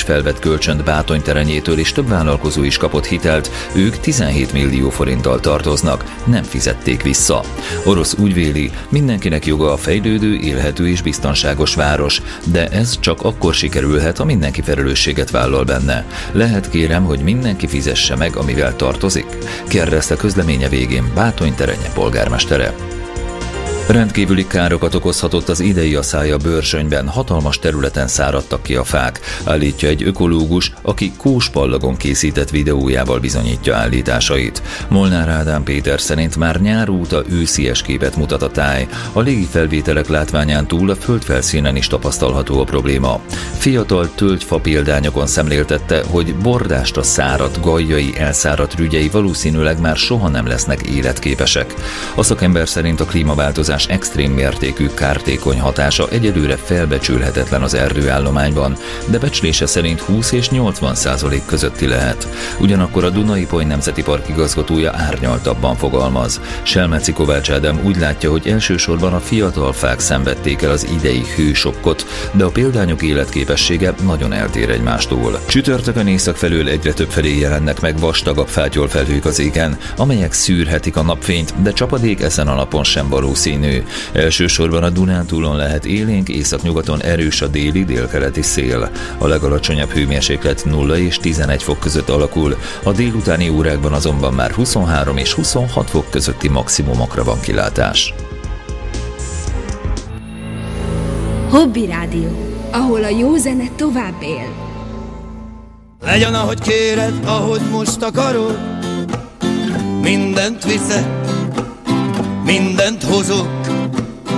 felvett kölcsönt Bátony-Terenyétől, és több vállalkozó is kapott hitelt, ők 17 millió forinttal tartoznak, nem fizették vissza. Orosz úgy véli, mindenkinek joga a fejlődő, élhető és biztonságos város, de ez csak akkor sikerülhet, ha mindenki felelősséget vállal benne. Lehet, kérem, hogy mindenki fizesse meg, amivel tartozik? Kérdezte közleménye végén Bátony-Terenye polgármestere. Rendkívüli károkat okozhatott az idei aszály a Börzsönyben, hatalmas területen száradtak ki a fák, állítja egy ökológus, aki Kóspallagon készített videójával bizonyítja állításait. Molnár Ádám Péter szerint már nyár óta őszies képet mutat a táj. A légi felvételek látványán túl a földfelszínen is tapasztalható a probléma. Fiatal tölgyfa példányokon szemléltette, hogy bordásra száradt, galljai, elszáradt rügyei valószínűleg már soha nem lesznek életképesek. A szakember szerint a klímaváltozás extrém mértékű kártékony hatása egyelőre felbecsülhetetlen az erdőállományban, de becslése szerint 20 és 80% közötti lehet. Ugyanakkor a Duna-Ipoly Nemzeti Park igazgatója árnyaltabban fogalmaz. Selmeci Kovács Ádám úgy látja, hogy elsősorban a fiatal fák szenvedték el az idei hősokkot, de a példányok életképessége nagyon eltér egymástól. Csütörtökön észak felől egyre több felé jelennek meg vastagabb fátyolfelhők az égen, amelyek szűrhetik a napfényt, de csapadék ezen a napon sem valószínű. Elsősorban a Dunántúlon lehet élénk, északnyugaton erős a déli-délkeleti szél. A legalacsonyabb hőmérséklet 0 és 11 fok között alakul, a délutáni órákban azonban már 23 és 26 fok közötti maximumokra van kilátás. Hobby Rádió, ahol a jó zene tovább él. Legyen, ahogy kéred, ahogy most akarod, mindent viszek, mindent hozok,